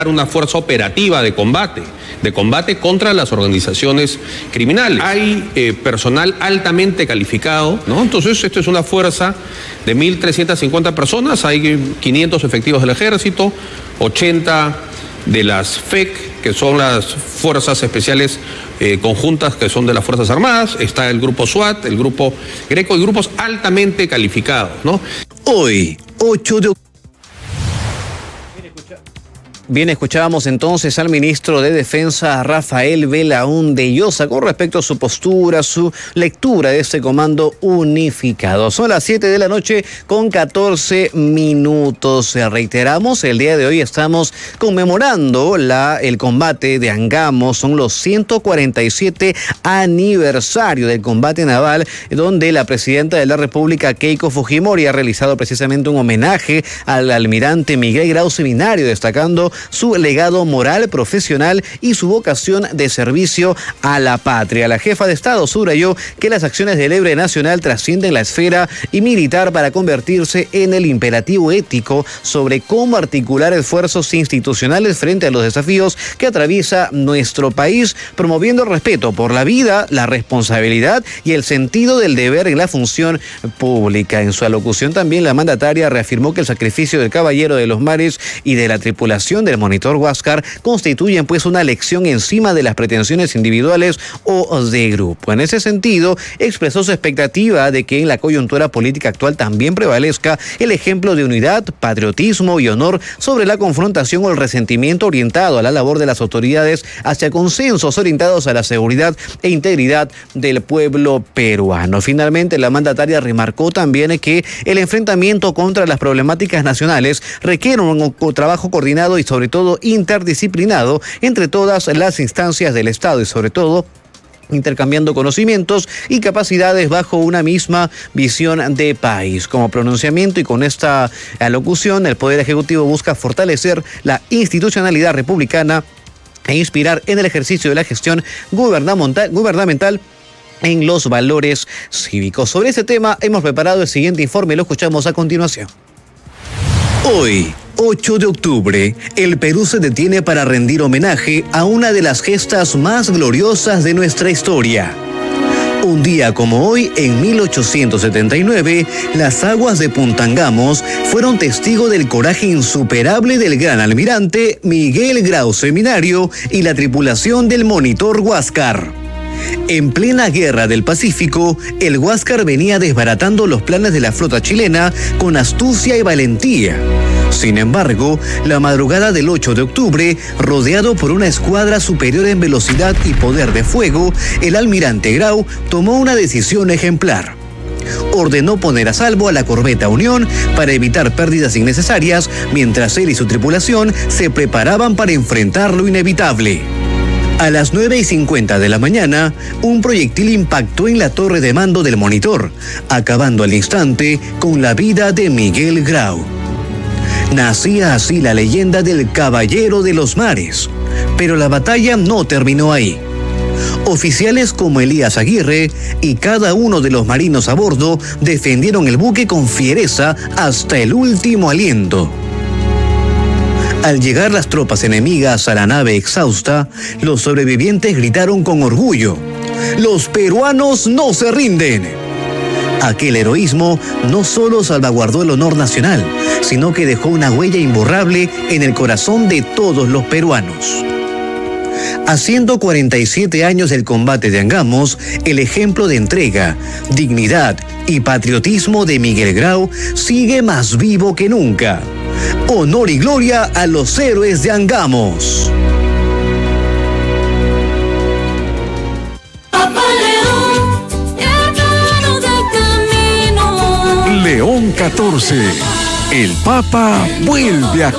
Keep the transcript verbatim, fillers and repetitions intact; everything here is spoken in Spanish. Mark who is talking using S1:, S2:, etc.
S1: una fuerza operativa de combate, de combate contra las organizaciones criminales. Hay eh, personal altamente calificado, ¿no? Entonces, esto es una fuerza de mil trescientas cincuenta personas, hay quinientos efectivos del ejército, ochenta de las F E C, que son las fuerzas especiales eh, conjuntas que son de las Fuerzas Armadas, está el grupo SWAT, el grupo Greco y grupos altamente calificados, ¿no?
S2: Hoy, ocho de octubre.
S3: Bien, escuchábamos entonces al ministro de Defensa, Rafael Belaúnde Llosa, con respecto a su postura, su lectura de este comando unificado. Son las siete de la noche con catorce minutos. Reiteramos, el día de hoy estamos conmemorando la, el combate de Angamos. Son los ciento cuarenta y siete aniversario del combate naval, donde la presidenta de la República, Keiko Fujimori, ha realizado precisamente un homenaje al almirante Miguel Grau Seminario, destacando su legado moral, profesional y su vocación de servicio a la patria. La jefa de Estado subrayó que las acciones del héroe nacional trascienden la esfera y militar para convertirse en el imperativo ético sobre cómo articular esfuerzos institucionales frente a los desafíos que atraviesa nuestro país, promoviendo el respeto por la vida, la responsabilidad y el sentido del deber en la función pública. En su alocución también la mandataria reafirmó que el sacrificio del caballero de los mares y de la tripulación del monitor Huáscar constituyen pues una lección encima de las pretensiones individuales o de grupo. En ese sentido, expresó su expectativa de que en la coyuntura política actual también prevalezca el ejemplo de unidad, patriotismo y honor sobre la confrontación o el resentimiento orientado a la labor de las autoridades hacia consensos orientados a la seguridad e integridad del pueblo peruano. Finalmente, la mandataria remarcó también que el enfrentamiento contra las problemáticas nacionales requiere un trabajo coordinado y sobre todo interdisciplinado entre todas las instancias del Estado y sobre todo intercambiando conocimientos y capacidades bajo una misma visión de país. Como pronunciamiento y con esta alocución, el Poder Ejecutivo busca fortalecer la institucionalidad republicana e inspirar en el ejercicio de la gestión gubernamental, gubernamental en los valores cívicos. Sobre este tema hemos preparado el siguiente informe y lo escuchamos a continuación.
S2: Hoy, ocho de octubre, el Perú se detiene para rendir homenaje a una de las gestas más gloriosas de nuestra historia. Un día como hoy, en mil ochocientos setenta y nueve, las aguas de Punta Angamos fueron testigo del coraje insuperable del gran almirante Miguel Grau Seminario y la tripulación del monitor Huáscar. En plena guerra del Pacífico, el Huáscar venía desbaratando los planes de la flota chilena con astucia y valentía. Sin embargo, la madrugada del ocho de octubre, rodeado por una escuadra superior en velocidad y poder de fuego, el almirante Grau tomó una decisión ejemplar. Ordenó poner a salvo a la corbeta Unión para evitar pérdidas innecesarias, mientras él y su tripulación se preparaban para enfrentar lo inevitable. A las nueve y cincuenta de la mañana, un proyectil impactó en la torre de mando del monitor, acabando al instante con la vida de Miguel Grau. Nacía así la leyenda del Caballero de los Mares, pero la batalla no terminó ahí. Oficiales como Elías Aguirre y cada uno de los marinos a bordo defendieron el buque con fiereza hasta el último aliento. Al llegar las tropas enemigas a la nave exhausta, los sobrevivientes gritaron con orgullo: ¡Los peruanos no se rinden! Aquel heroísmo no solo salvaguardó el honor nacional, sino que dejó una huella imborrable en el corazón de todos los peruanos. A ciento cuarenta y siete años del combate de Angamos, el ejemplo de entrega, dignidad y patriotismo de Miguel Grau sigue más vivo que nunca. Honor y gloria a los héroes de Angamos.
S4: León catorce. El Papa vuelve a